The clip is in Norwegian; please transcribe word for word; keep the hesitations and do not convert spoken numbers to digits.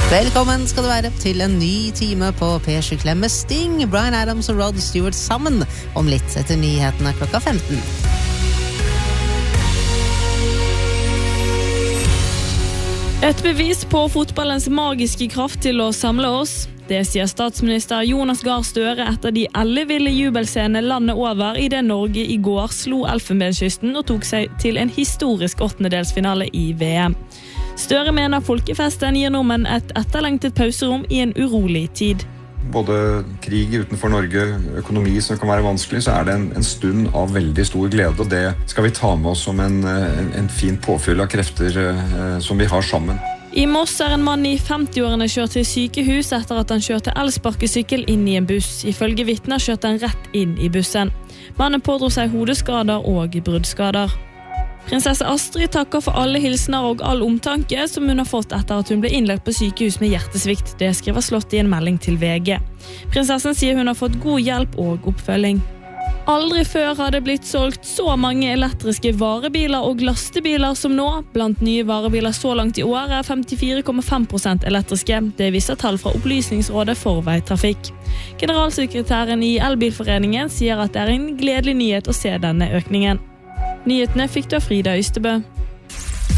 Velkommen skal du være til en ny time på P sju Klem med Sting, Bryan Adams og Rod Stewart sammen om litt etter nyhetene klokka femten. Et bevis på fotballens magiske kraft til å samle oss. Det sier statsminister Jonas Gahr Støre etter de elleville jubelscenene landet over i det Norge i går slo Elfenbenskysten og tok seg til en historisk åttendedelsfinale i V M. Støre mener folkefesten gir nordmenn et etterlengtet pauserom i en urolig tid. Både krig utenfor Norge, økonomi som kan være vanskelig, så er det en, en stund av veldig stor glede, og det skal vi ta med oss som en, en, en fin påfyll av krefter eh, som vi har sammen. I Moss er en mann i femti-årene kjørt til sykehus etter at han kjørte elsparkesykkel inn i en buss. Ifølge vitner kjørte han rett inn i bussen. Mannen pådro seg hodeskader og bruddskader. Prinsesse Astrid takker for alle hilsener og all omtanke som hun har fått etter at hun ble innlagt på sykehus med hjertesvikt. Det skriver Slott i en melding til V G. Prinsessen sier hun har fått god hjelp og oppfølging. Aldri før har det blitt solgt så mange elektriske varebiler og lastebiler som nå. Blant nye varebiler så langt i år er femtifire komma fem prosent elektriske. Det viser tall fra Opplysningsrådet for veitrafikk. Generalsekretæren i Elbilforeningen sier at det er en gledelig nyhet å se denne økningen. Nyhetene fikk du av Frida Ystebø.